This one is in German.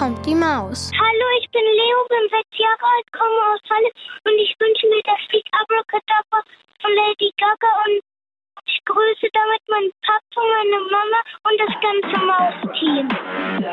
kommt die Maus. Hallo, ich bin Leo, bin 6 Jahre alt, komme aus Halle und ich wünsche mir das Lied Abracadabra von Lady Gaga und ich grüße damit meinen Papa, meine Mama und das ganze Mausteam.